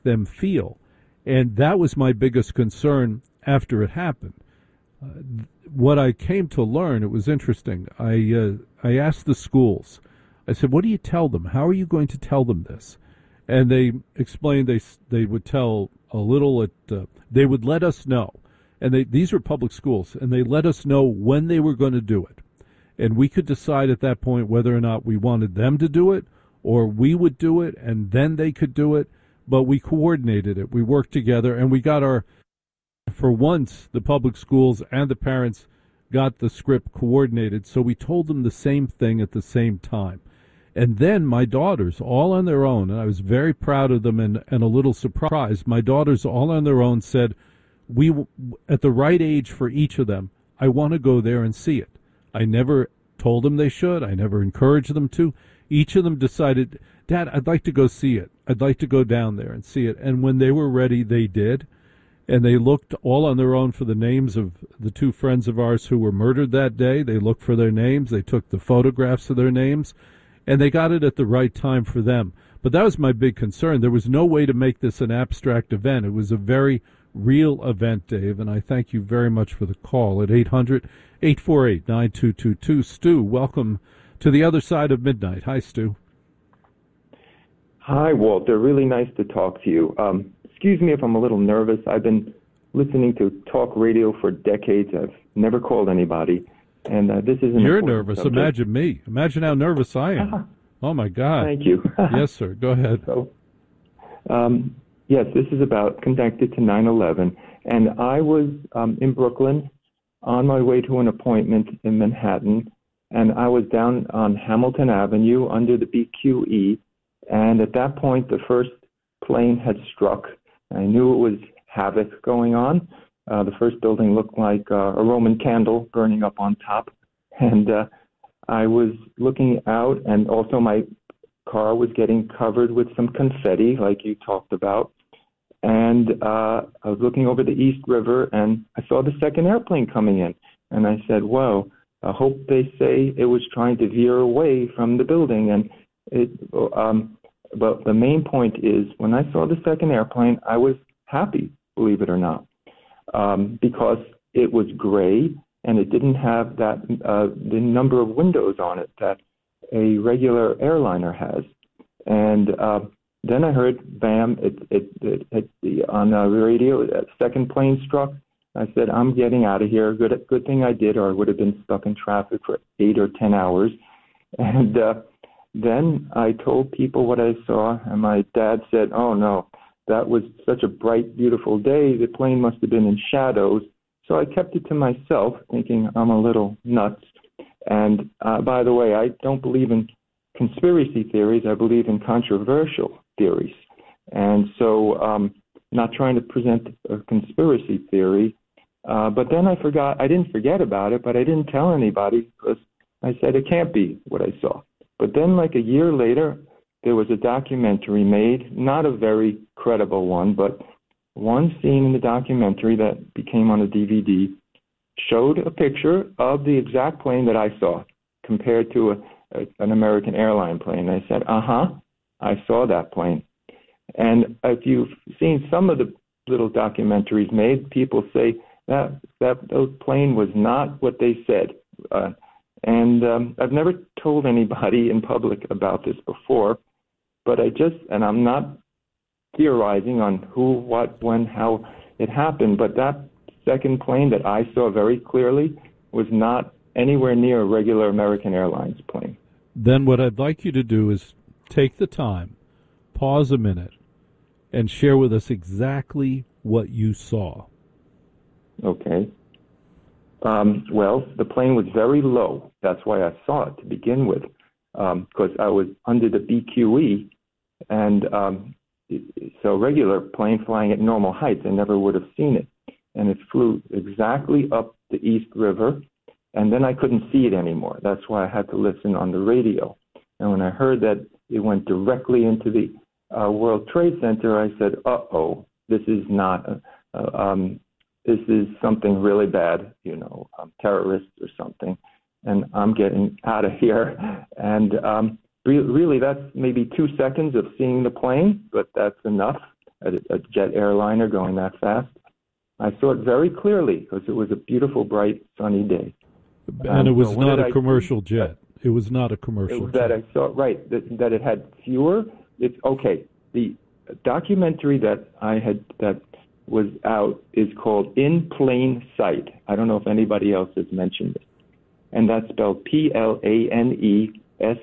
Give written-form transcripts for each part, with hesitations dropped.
them feel. And that was my biggest concern after it happened. What I came to learn, it was interesting. I asked the schools, I said, what do you tell them? How are you going to tell them this? And they explained they would tell a little, they would let us know. And these were public schools, and they let us know when they were going to do it. And we could decide at that point whether or not we wanted them to do it or we would do it, and then they could do it. But we coordinated it. We worked together, and we got for once, the public schools and the parents got the script coordinated, so we told them the same thing at the same time. And then my daughters, all on their own, and I was very proud of them and a little surprised, my daughters all on their own said, at the right age for each of them, I want to go there and see it. I never told them they should. I never encouraged them to. Each of them decided, Dad, I'd like to go see it. I'd like to go down there and see it. And when they were ready, they did. And they looked all on their own for the names of the two friends of ours who were murdered that day. They looked for their names. They took the photographs of their names. And they got it at the right time for them. But that was my big concern. There was no way to make this an abstract event. It was a very real event, Dave, and I thank you very much for the call at 800-848-9222. Stu, welcome to the other side of midnight. Hi, Stu. Hi, Walter. Really nice to talk to you. Excuse me if I'm a little nervous. I've been listening to talk radio for decades. I've never called anybody, and this is an You're nervous. subject. Imagine me. Imagine how nervous I am. Oh, my God. Thank you. Yes, sir. Go ahead. So, yes, this is connected to 9/11, and I was in Brooklyn on my way to an appointment in Manhattan, and I was down on Hamilton Avenue under the BQE, and at that point, the first plane had struck. I knew it was havoc going on. The first building looked like a Roman candle burning up on top, and I was looking out, and also my car was getting covered with some confetti, like you talked about. And I was looking over the East River, and I saw the second airplane coming in. And I said, whoa, I hope they say it was trying to veer away from the building. And but the main point is, when I saw the second airplane, I was happy, believe it or not, because it was gray, and it didn't have that the number of windows on it that a regular airliner has. And then I heard, bam, on the radio, that second plane struck. I said, I'm getting out of here. Good thing I did, or I would have been stuck in traffic for 8 or 10 hours. And then I told people what I saw, and my dad said, oh, no, that was such a bright, beautiful day. The plane must have been in shadows. So I kept it to myself, thinking I'm a little nuts. And by the way, I don't believe in conspiracy theories. I believe in controversial theories. And so not trying to present a conspiracy theory. But then I didn't forget about it, but I didn't tell anybody because I said it can't be what I saw. But then like a year later, there was a documentary made, not a very credible one, but one scene in the documentary that became on a DVD showed a picture of the exact plane that I saw compared to an American airline plane. I said, I saw that plane. And if you've seen some of the little documentaries made, people say that plane was not what they said. And I've never told anybody in public about this before, but and I'm not theorizing on who, what, when, how it happened, but that second plane that I saw very clearly was not anywhere near a regular American Airlines plane. Then what I'd like you to do is take the time, pause a minute, and share with us exactly what you saw. Okay. Well, the plane was very low. That's why I saw it to begin with, because I was under the BQE, and so regular plane flying at normal heights, I never would have seen it. And it flew exactly up the East River, and then I couldn't see it anymore. That's why I had to listen on the radio. And when I heard that it went directly into the World Trade Center, I said, uh-oh, this is not, this is something really bad, terrorists or something, and I'm getting out of here. And really, that's maybe 2 seconds of seeing the plane, but that's enough. a jet airliner going that fast. I saw it very clearly because it was a beautiful, bright, sunny day. And it was not a commercial jet. It was not a commercial jet. That I saw, right, that it had fewer. It's okay. The documentary that was out is called In Plain Sight. I don't know if anybody else has mentioned it. And that's spelled Planesite.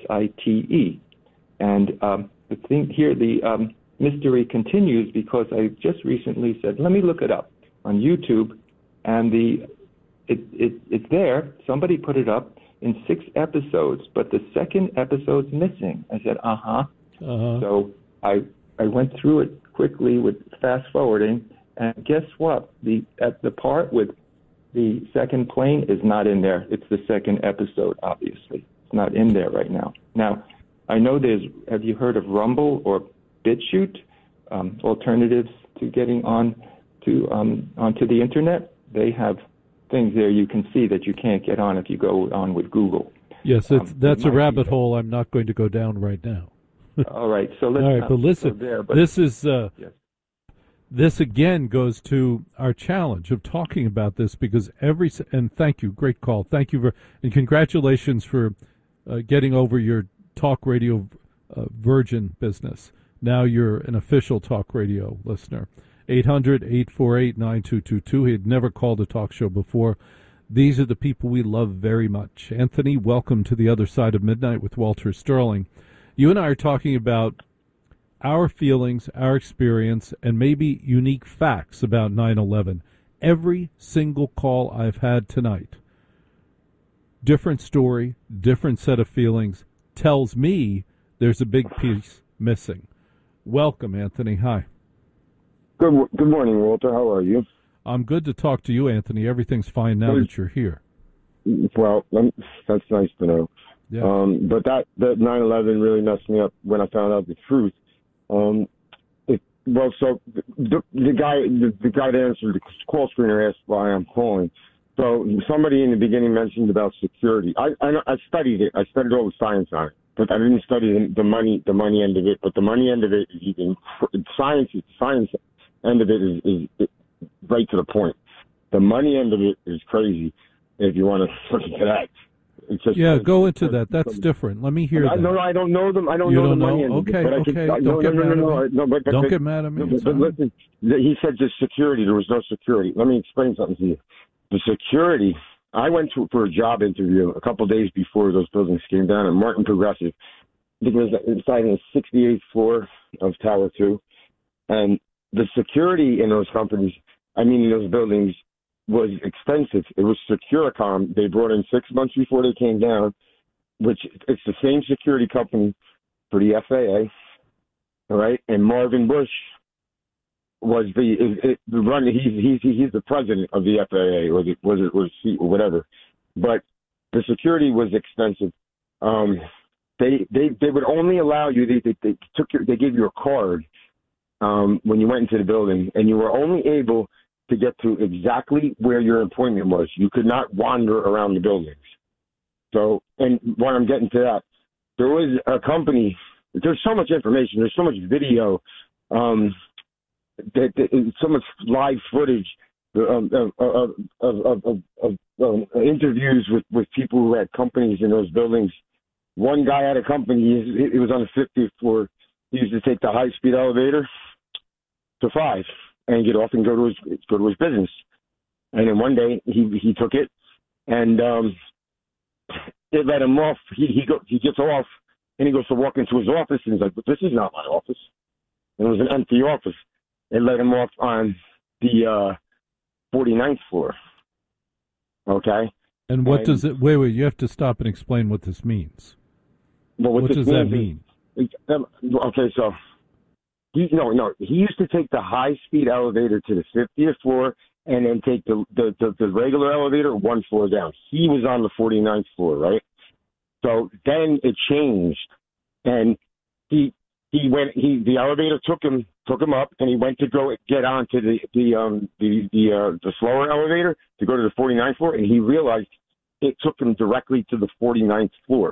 And the thing here, the mystery continues because I just recently said, let me look it up on YouTube, and it's there. Somebody put it up in 6 episodes, but the second episode's missing. I said, So I went through it quickly with fast forwarding, and guess what? The part with the second plane is not in there. It's the second episode, obviously. It's not in there right now. Now, I know have you heard of Rumble or BitChute, alternatives to getting onto the internet? They have things there you can see that you can't get on if you go on with Google. Yes, that's a rabbit hole I'm not going to go down right now. All right, so let's. All right, but listen, this is yes. This again goes to our challenge of talking about this because and thank you, great call, thank you and congratulations for getting over your talk radio virgin business. Now you're an official talk radio listener. 800-848-9222. He had never called a talk show before. These are the people we love very much. Anthony, welcome to the other side of midnight with Walter Sterling. You and I are talking about our feelings, our experience, and maybe unique facts about 9/11. Every single call I've had tonight, different story, different set of feelings, tells me there's a big piece missing. Welcome, Anthony. Hi. Good morning, Walter. How are you? I'm good to talk to you, Anthony. Everything's fine now that you're here. Well, that's nice to know. Yeah. But that 9/11 really messed me up when I found out the truth. So the guy that answered the call screener asked why I'm calling. So somebody in the beginning mentioned about security. I studied it. I studied all the science on it, but I didn't study the money end of it. But the money end of it is even science end of it is right to the point. The money end of it is crazy. If you want to look into that. Go into that. That's different. Let me hear that. No, I don't know them. I don't you know don't the money. Know? Okay. Don't get mad at me. Don't get mad at me. But listen, he said just security. There was no security. Let me explain something to you. The security, I went for a job interview a couple of days before those buildings came down at Martin Progressive. It was inside the 68th floor of Tower 2. And the security in those companies, in those buildings, was expensive. It was Securicom. They brought in 6 months before they came down, which it's the same security company for the FAA, all right? And Marvin Bush was he's the president of the FAA or whatever. But the security was expensive. They would only allow you. They gave you a card when you went into the building, and you were only able to get to exactly where your appointment was. You could not wander around the buildings. So, and when I'm getting to that, there was a company. There's so much information. There's so much video. So much live footage of interviews with people who had companies in those buildings. One guy had a company. He was on the 50th floor. He used to take the high-speed elevator to 5 and get off and go to his business. And then one day he took it, and it let him off. He gets off, and he goes to walk into his office, and he's like, "But this is not my office." And it was an empty office. It let him off on the 49th floor. Okay. And what does it? Wait! You have to stop and explain what this means. Well, what does that mean? Okay, so. He used to take the high-speed elevator to the 50th floor and then take the regular elevator 1 floor down. He was on the 49th floor, right? So then it changed, and the elevator took him up, and he went to go get onto the slower elevator to go to the 49th floor, and he realized it took him directly to the 49th floor.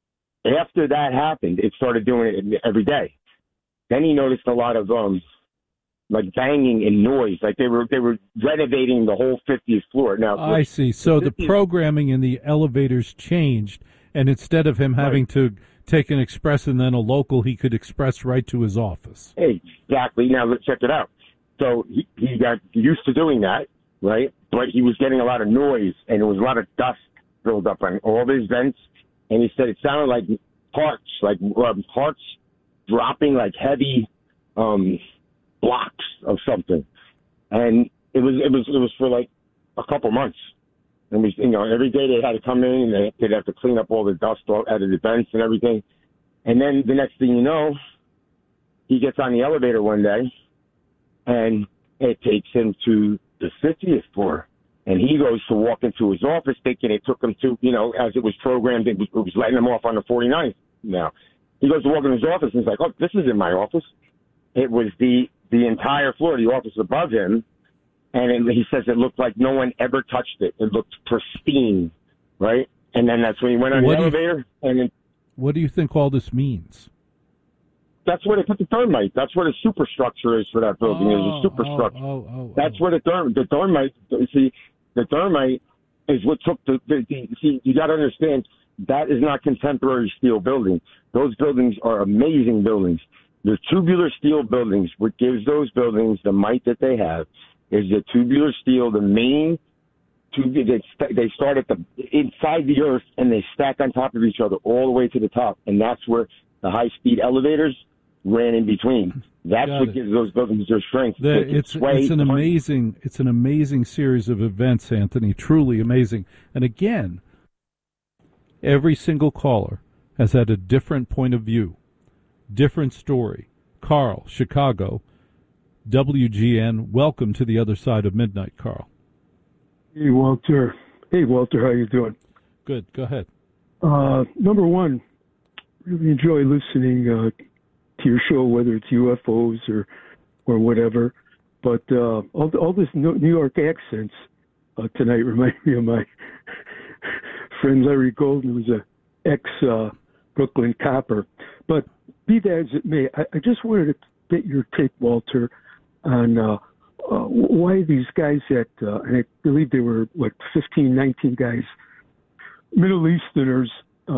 After that happened, it started doing it every day. Then he noticed a lot of like banging and noise, like they were renovating the whole 50th floor. Now I see. So the programming in the elevators changed, and instead of him having to take an express and then a local, he could express right to his office. Exactly. Now let's check it out. So he got used to doing that, right? But he was getting a lot of noise, and there was a lot of dust built up on all these vents. And he said it sounded like hearts dropping, like heavy blocks of something. And it was for like a couple months. And we, every day they had to come in and they'd have to clean up all the dust out of the vents and everything. And then the next thing you know, he gets on the elevator one day, and it takes him to the 50th floor. And he goes to walk into his office thinking it took him to, as it was programmed, it was letting him off on the 49th now. He goes to walk in his office, and he's like, oh, this isn't my office. It was the entire floor, the office above him. And he says it looked like no one ever touched it. It looked pristine, right? And then that's when he went on the elevator. What do you think all this means? That's where they put the thermite. That's where the superstructure is for that building. There's a superstructure. That's where the thermite. See, the thermite is what took see, you got to understand, that is not contemporary steel building. Those buildings are amazing buildings. The tubular steel buildings, what gives those buildings the might that they have, is the tubular steel, the main they start at inside the earth, and they stack on top of each other all the way to the top, and that's where the high-speed elevators ran in between. That's what gives those buildings their strength. It's an amazing series of events, Anthony. Truly amazing. And again, every single caller has had a different point of view, different story. Carl, Chicago, WGN. Welcome to the other side of midnight, Carl. Hey, Walter. How you doing? Good. Go ahead. Number one, really enjoy listening to your show, whether it's UFOs or whatever. But all this New York accents tonight remind me of my friend Larry Golden, who was a ex-Brooklyn copper. But be that as it may, I just wanted to get your take, Walter, on why these guys and I believe they were, 15, 19 guys, Middle Easterners,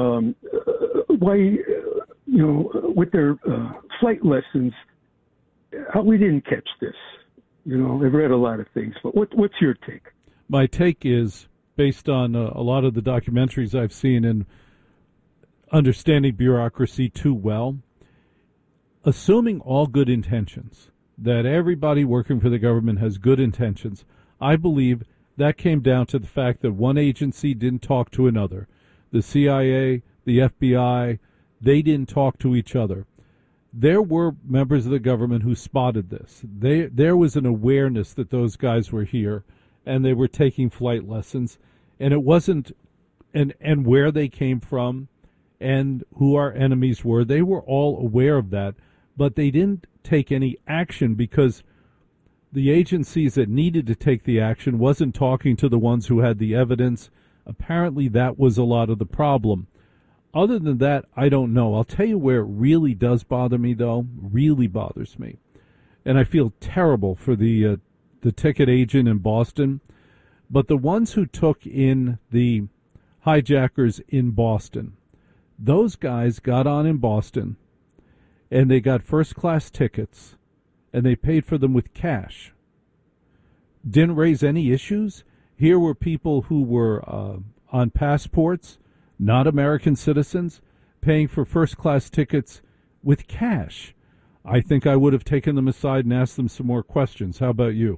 why, with their flight lessons, how we didn't catch this. I've read a lot of things, but what's your take? My take is based on a lot of the documentaries I've seen and understanding bureaucracy too well. Assuming all good intentions, that everybody working for the government has good intentions, I believe that came down to the fact that one agency didn't talk to another. The CIA, the FBI, they didn't talk to each other. There were members of the government who spotted this. There was an awareness that those guys were here, and they were taking flight lessons, and it wasn't, and where they came from, and who our enemies were. They were all aware of that, but they didn't take any action because the agencies that needed to take the action wasn't talking to the ones who had the evidence. Apparently that was a lot of the problem. Other than that, I don't know. I'll tell you where it really does bother me, though. Really bothers me. And I feel terrible for the ticket agent in Boston. But the ones who took in the hijackers in Boston, those guys got on in Boston, and they got first-class tickets, and they paid for them with cash. Didn't raise any issues. Here were people who were on passports, not American citizens, paying for first-class tickets with cash. I think I would have taken them aside and asked them some more questions. How about you?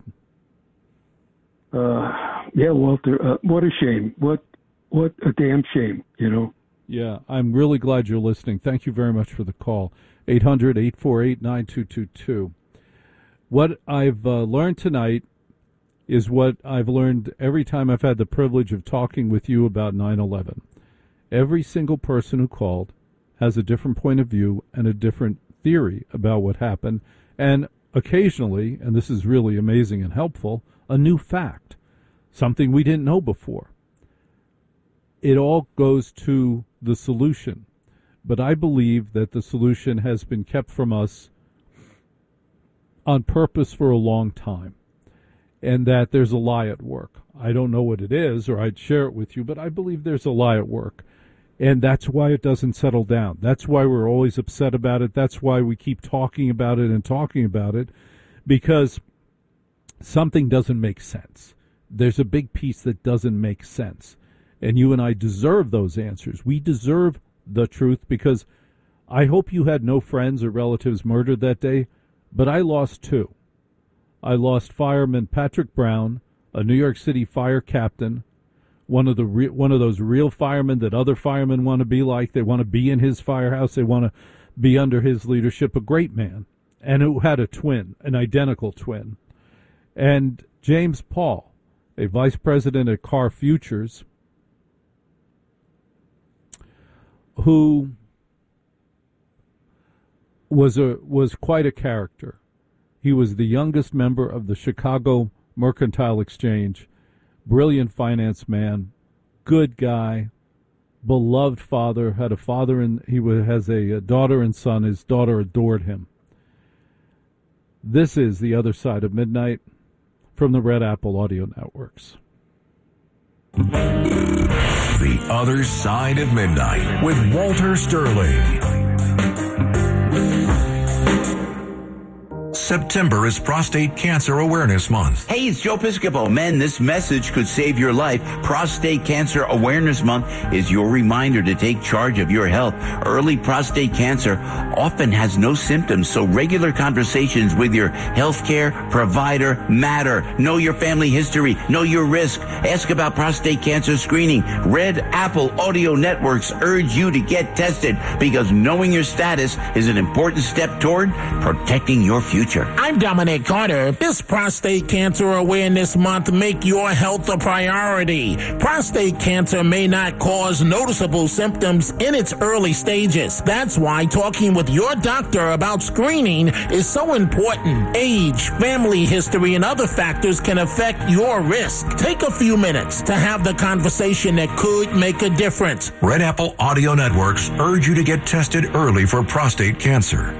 Yeah, Walter, what a shame. What a damn shame, Yeah, I'm really glad you're listening. Thank you very much for the call. 800-848-9222. What I've learned tonight is what I've learned every time I've had the privilege of talking with you about 9/11. Every single person who called has a different point of view and a different theory about what happened, and occasionally, and this is really amazing and helpful, a new fact, something we didn't know before. It all goes to the solution, but I believe that the solution has been kept from us on purpose for a long time, and that there's a lie at work. I don't know what it is, or I'd share it with you, but I believe there's a lie at work. And that's why it doesn't settle down. That's why we're always upset about it. That's why we keep talking about it, because something doesn't make sense. There's a big piece that doesn't make sense. And you and I deserve those answers. We deserve the truth, because I hope you had no friends or relatives murdered that day, but I lost two. I lost fireman Patrick Brown, a New York City fire captain, one of those real firemen that other firemen want to be like. They want to be in his firehouse. They want to be under his leadership. A great man, and who had a twin, an identical twin. And James Paul, a vice president at Car Futures, who was quite a character. He was the youngest member of the Chicago Mercantile Exchange. Brilliant finance man, good guy, beloved father, had a father, and has a daughter and son. His daughter adored him. This is The Other Side of Midnight from the Red Apple Audio Networks. The Other Side of Midnight with Walter Sterling. September is Prostate Cancer Awareness Month. Hey, it's Joe Piscopo. Men, this message could save your life. Prostate Cancer Awareness Month is your reminder to take charge of your health. Early prostate cancer often has no symptoms, so regular conversations with your healthcare provider matter. Know your family history. Know your risk. Ask about prostate cancer screening. Red Apple Audio Networks urge you to get tested, because knowing your status is an important step toward protecting your future. I'm Dominic Carter. This Prostate Cancer Awareness Month, make your health a priority. Prostate cancer may not cause noticeable symptoms in its early stages. That's why talking with your doctor about screening is so important. Age, family history, and other factors can affect your risk. Take a few minutes to have the conversation that could make a difference. Red Apple Audio Networks urge you to get tested early for prostate cancer.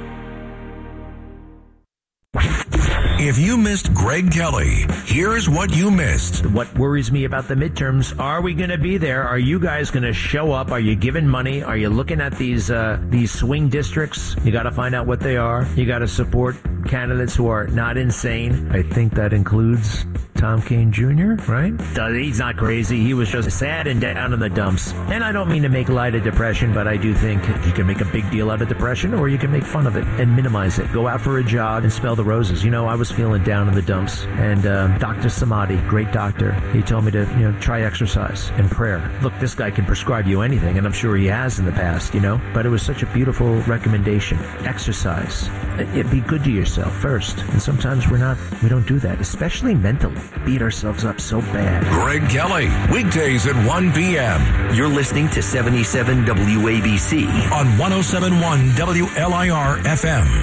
If you missed Greg Kelly, here's what you missed. What worries me about the midterms, are we going to be there? Are you guys going to show up? Are you giving money? Are you looking at these swing districts? You got to find out what they are. You got to support candidates who are not insane. I think that includes Tom Kean Jr., right? He's not crazy. He was just sad and down in the dumps. And I don't mean to make light of depression, but I do think you can make a big deal out of depression, or you can make fun of it and minimize it. Go out for a jog and smell the roses. You know, I was feeling down in the dumps, and Dr. Samadi, great doctor, he told me to, try exercise and prayer. Look, this guy can prescribe you anything, and I'm sure he has in the past, but it was such a beautiful recommendation. Exercise. Be good to yourself first. And sometimes we don't do that, especially mentally. Beat ourselves up so bad. Greg Kelly, weekdays at 1 p.m. You're listening to 77 WABC on 107.1 WLIR FM.